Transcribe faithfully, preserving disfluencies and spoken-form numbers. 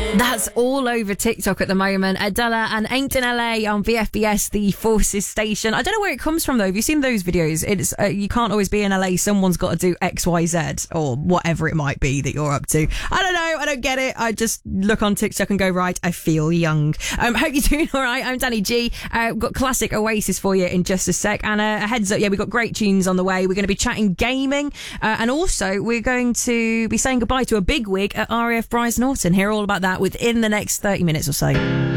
That's all over TikTok at the moment. Adela and Ain't in L A on V F B S, the Forces station. I don't know where it comes from though. Have you seen those videos? It's uh, you can't always be in L A. Someone's got to do X, Y, Z or whatever it might be that you're up to. I don't know. I don't get it. I just look on TikTok and go, right, I feel young. Um, hope you're doing all right. I'm Danny G. Uh, we've got classic Oasis for you in just a sec. And uh, a heads up, yeah, we've got great tunes on the way. We're going to be chatting gaming. Uh, and also, we're going to be saying goodbye to a bigwig at R A F Bryce Norton. Hear all about that within the next thirty minutes or so.